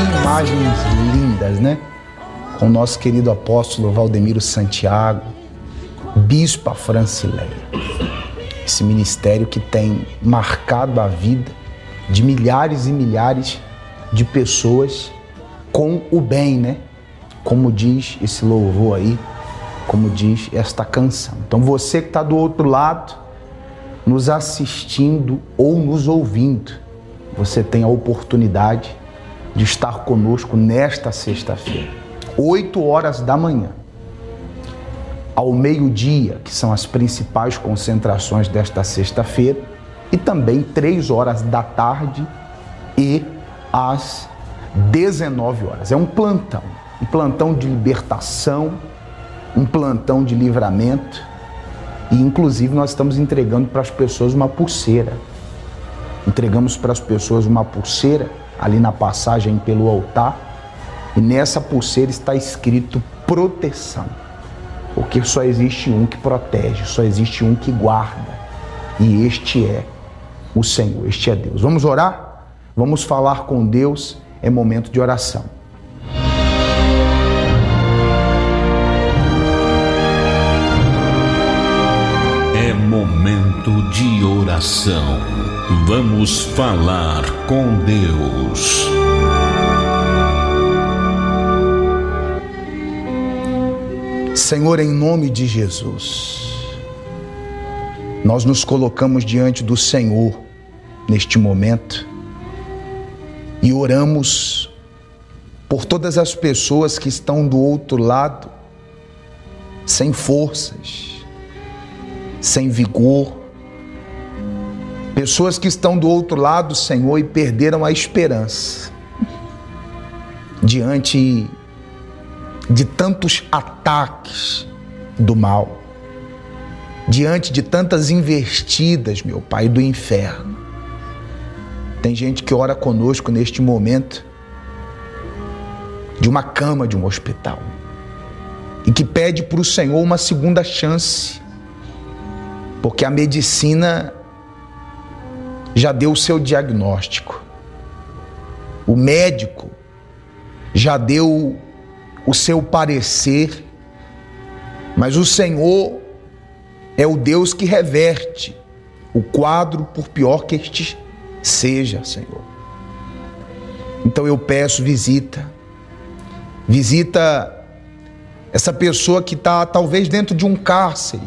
imagens lindas, né? Com o nosso querido apóstolo Valdemiro Santiago, Bispa Francileia. Esse ministério que tem marcado a vida de milhares e milhares de pessoas com o bem, né? Como diz esse louvor aí, como diz esta canção. Então você que está do outro lado, nos assistindo ou nos ouvindo, você tem a oportunidade de estar conosco nesta sexta-feira, 8 horas da manhã, ao meio-dia, que são as principais concentrações desta sexta-feira, e também 3 horas da tarde e às 19 horas. É um plantão de libertação, um plantão de livramento, e inclusive nós estamos entregando para as pessoas uma pulseira. Entregamos para as pessoas uma pulseira ali na passagem pelo altar, e nessa pulseira está escrito proteção, porque só existe um que protege, só existe um que guarda, e este é o Senhor, este é Deus. Vamos orar? Vamos falar com Deus, é momento de oração. É momento de oração. Vamos falar com Deus. Senhor, em nome de Jesus, nós nos colocamos diante do Senhor neste momento e oramos por todas as pessoas que estão do outro lado, sem forças, sem vigor, pessoas que estão do outro lado, Senhor, e perderam a esperança diante de tantos ataques do mal, diante de tantas investidas, meu Pai, do inferno. Tem gente que ora conosco neste momento de uma cama de um hospital e que pede para o Senhor uma segunda chance, porque a medicina já deu o seu diagnóstico, o médico já deu o seu parecer, mas o Senhor é o Deus que reverte o quadro, por pior que este seja, Senhor. Então eu peço, visita essa pessoa que está talvez dentro de um cárcere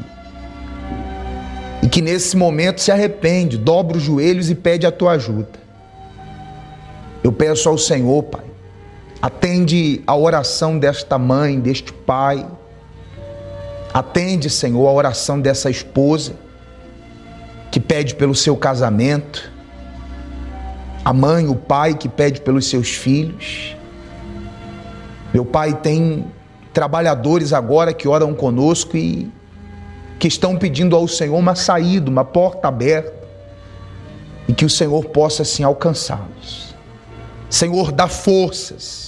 e que nesse momento se arrepende, dobra os joelhos e pede a tua ajuda. Eu peço ao Senhor, Pai, atende a oração desta mãe, deste pai. Atende, Senhor, a oração dessa esposa que pede pelo seu casamento, a mãe, o pai que pede pelos seus filhos. Meu Pai, tem trabalhadores agora que oram conosco e que estão pedindo ao Senhor uma saída, uma porta aberta, e que o Senhor possa assim alcançá-los. Senhor, dá forças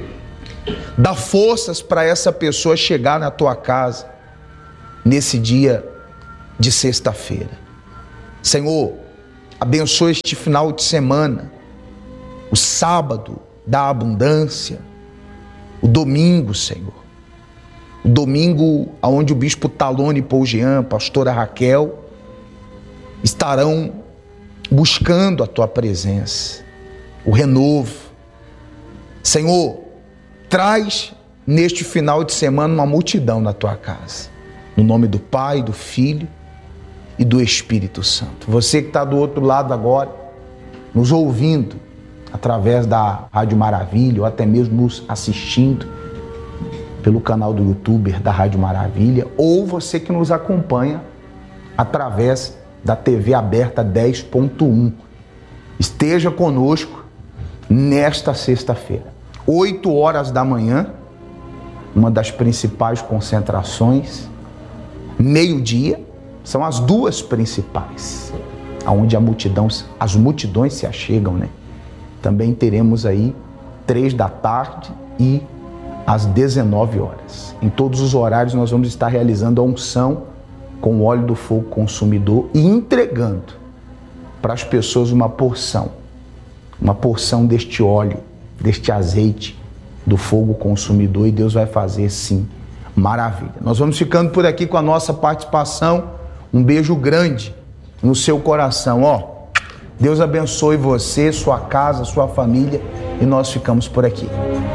para essa pessoa chegar na tua casa nesse dia de sexta-feira. Senhor, abençoa este final de semana, o sábado da abundância, o domingo, Senhor. O domingo onde o bispo Talone Pougean, pastora Raquel, estarão buscando a tua presença, o renovo. Senhor, traz neste final de semana uma multidão na tua casa. No nome do Pai, do Filho e do Espírito Santo. Você que está do outro lado agora, nos ouvindo através da Rádio Maravilha, ou até mesmo nos assistindo pelo canal do YouTube da Rádio Maravilha, ou você que nos acompanha através da TV aberta 10.1. Esteja conosco nesta sexta-feira, 8 horas da manhã, uma das principais concentrações, meio-dia, são as duas principais, onde as multidões se achegam, né? Também teremos aí 3 da tarde e às 19 horas. Em todos os horários nós vamos estar realizando a unção com o óleo do fogo consumidor e entregando para as pessoas uma porção deste óleo deste azeite do fogo consumidor, e Deus vai fazer sim maravilha. Nós vamos ficando por aqui com a nossa participação. Um beijo grande no seu coração, ó. Deus abençoe você, sua casa, sua família, e nós ficamos por aqui.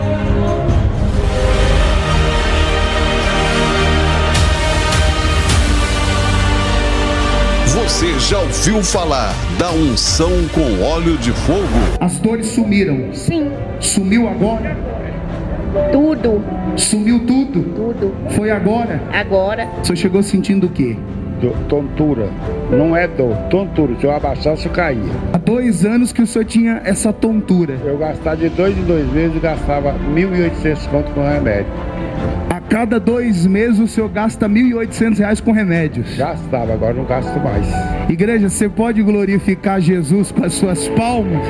Você já ouviu falar da unção com óleo de fogo? As dores sumiram? Sim. Sumiu agora? Tudo. Sumiu tudo? Tudo. Foi agora? Agora. O senhor chegou sentindo o quê? Tontura. Não é dor, tontura. Se eu abaixasse, eu caía. Há 2 anos que o senhor tinha essa tontura. Eu gastava de 2 em 2 meses e gastava 1.800 conto com remédio. A cada 2 meses o senhor gasta R$1.800 com remédios. Gastava, agora não gasto mais. Igreja, você pode glorificar Jesus com as suas palmas?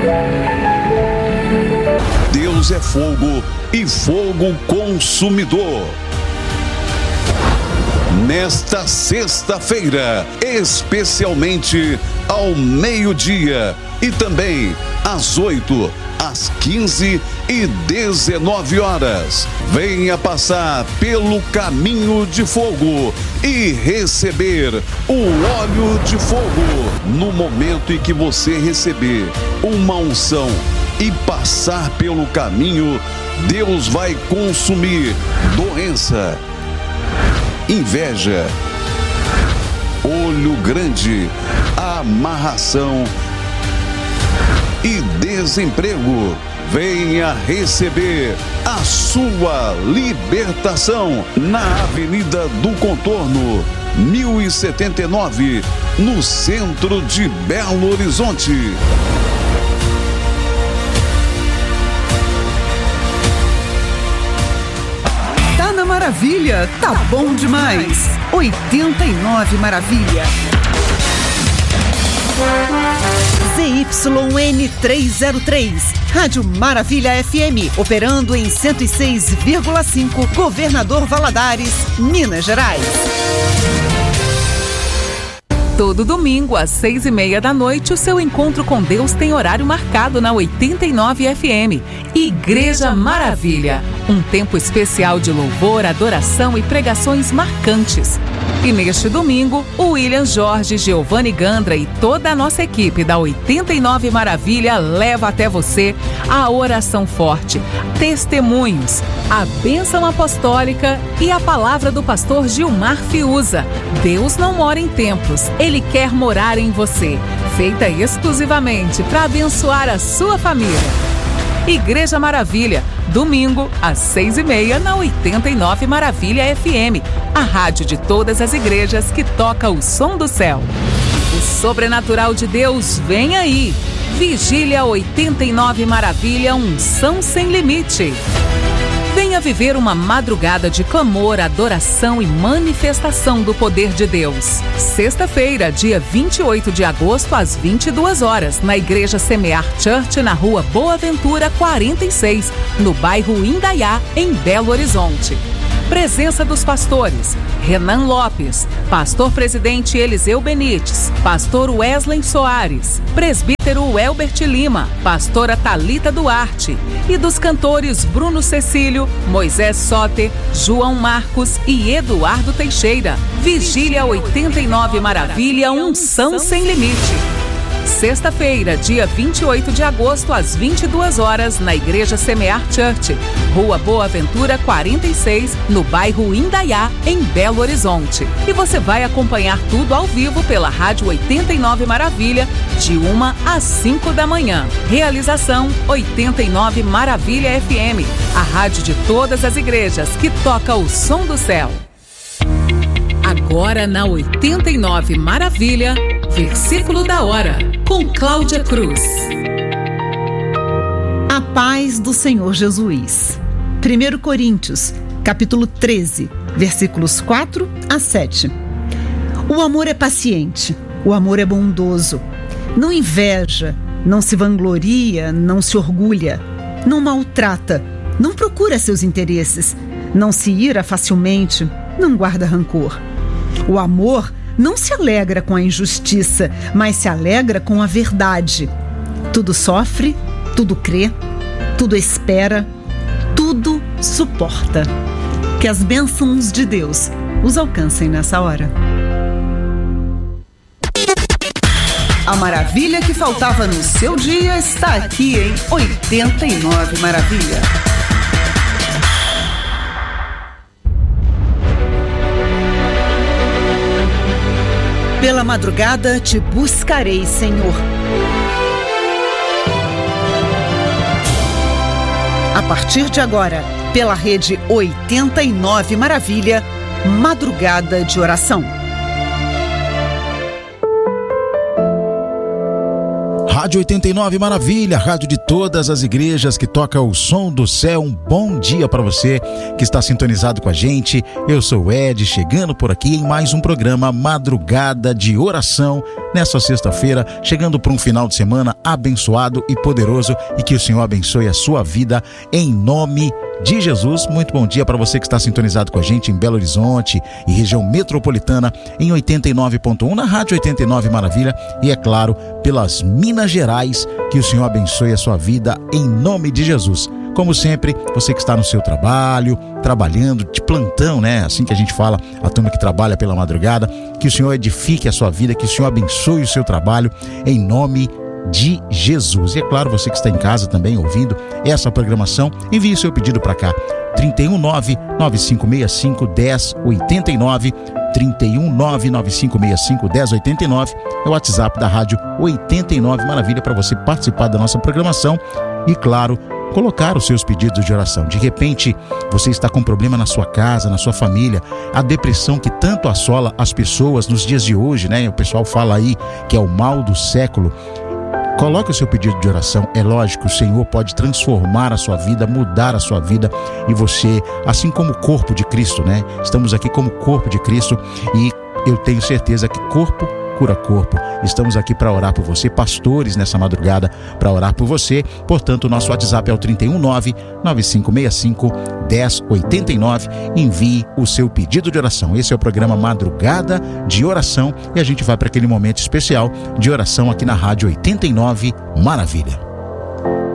Deus é fogo e fogo consumidor. Nesta sexta-feira, especialmente ao meio-dia e também às 8, às 15 e 19 horas. Venha passar pelo caminho de fogo e receber o óleo de fogo. No momento em que você receber uma unção e passar pelo caminho, Deus vai consumir doença, inveja, olho grande, amarração e desemprego. Venha receber a sua libertação na Avenida do Contorno, 1079, no centro de Belo Horizonte. Maravilha, tá bom demais. 89 Maravilha. ZYN303, Rádio Maravilha FM, operando em 106,5, Governador Valadares, Minas Gerais. Todo domingo, às 6:30 da noite, o seu encontro com Deus tem horário marcado na 89 FM. Igreja Maravilha, um tempo especial de louvor, adoração e pregações marcantes. E neste domingo, o William Jorge, Giovanni Gandra e toda a nossa equipe da 89 Maravilha leva até você a oração forte, testemunhos, a bênção apostólica e a palavra do pastor Gilmar Fiuza. Deus não mora em templos, Ele quer morar em você. Feita exclusivamente para abençoar a sua família. Igreja Maravilha, domingo às 6:30 na 89 Maravilha FM, a rádio de todas as igrejas que toca o som do céu. O sobrenatural de Deus vem aí. Vigília 89 Maravilha, unção sem limite. Venha viver uma madrugada de clamor, adoração e manifestação do poder de Deus. Sexta-feira, dia 28 de agosto, às 22 horas, na Igreja Semear Church, na Rua Boa Ventura 46, no bairro Indaiá, em Belo Horizonte. Presença dos pastores: Renan Lopes, pastor presidente Eliseu Benites, pastor Wesley Soares, presbítero Elbert Lima, pastora Thalita Duarte, e dos cantores Bruno Cecílio, Moisés Soter, João Marcos e Eduardo Teixeira. Vigília 89 Maravilha, unção sem limite. Sexta-feira, dia 28 de agosto, às 22 horas, na Igreja Semear Church, Rua Boa Ventura 46, no bairro Indaiá, em Belo Horizonte. E você vai acompanhar tudo ao vivo pela Rádio 89 Maravilha, de 1 às 5 da manhã. Realização 89 Maravilha FM, a rádio de todas as igrejas que toca o som do céu. Agora na 89 Maravilha, versículo da hora, com Cláudia Cruz. A paz do Senhor Jesus. 1 Coríntios, capítulo 13, versículos 4 a 7. O amor é paciente, o amor é bondoso. Não inveja, não se vangloria, não se orgulha, não maltrata, não procura seus interesses, não se ira facilmente, não guarda rancor. O amor não se alegra com a injustiça, mas se alegra com a verdade. Tudo sofre, tudo crê, tudo espera, tudo suporta. Que as bênçãos de Deus os alcancem nessa hora. A maravilha que faltava no seu dia está aqui em 89 Maravilha. Pela madrugada te buscarei, Senhor. A partir de agora, pela rede 89 Maravilha, Madrugada de Oração. Rádio 89 Maravilha, rádio de todas as igrejas que toca o som do céu. Um bom dia para você que está sintonizado com a gente. Eu sou o Ed, chegando por aqui em mais um programa Madrugada de Oração. Nessa sexta-feira, chegando para um final de semana abençoado e poderoso, e que o Senhor abençoe a sua vida em nome de Jesus. Muito bom dia para você que está sintonizado com a gente em Belo Horizonte e região metropolitana em 89.1 na Rádio 89 Maravilha, e é claro, pelas Minas Gerais. Que o Senhor abençoe a sua vida em nome de Jesus. Como sempre, você que está no seu trabalho, trabalhando de plantão, né? Assim que a gente fala, a turma que trabalha pela madrugada, que o Senhor edifique a sua vida, que o Senhor abençoe o seu trabalho em nome de Jesus. E é claro, você que está em casa também ouvindo essa programação, envie seu pedido para cá, 319-9565-1089, 319-9565-1089, é o WhatsApp da Rádio 89 Maravilha para você participar da nossa programação e, claro, colocar os seus pedidos de oração. De repente, você está com problema na sua casa, na sua família, a depressão que tanto assola as pessoas nos dias de hoje, né? O pessoal fala aí que é o mal do século. Coloque o seu pedido de oração. É lógico, o Senhor pode transformar a sua vida, mudar a sua vida, e você, assim como o corpo de Cristo, né? Estamos aqui como corpo de Cristo, e eu tenho certeza que corpo cura corpo. Estamos aqui para orar por você, pastores nessa madrugada para orar por você. Portanto, o nosso WhatsApp é o 319-9565-1089. Envie o seu pedido de oração. Esse é o programa Madrugada de Oração, e a gente vai para aquele momento especial de oração aqui na Rádio 89 Maravilha.